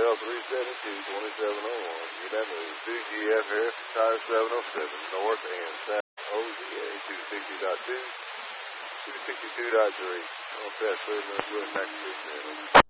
L372-2701. Get that move. 2GF Harris, Tire 707, North and South OZA 260.2, 262.3. I'll pass 30 minutes with next 6 minutes.